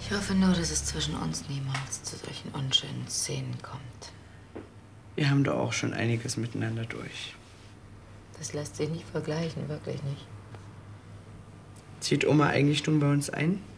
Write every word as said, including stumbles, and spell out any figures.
Ich hoffe nur, dass es zwischen uns niemals zu solchen unschönen Szenen kommt. Wir haben doch auch schon einiges miteinander durch. Das lässt sich nicht vergleichen, wirklich nicht. Zieht Oma eigentlich nun bei uns ein?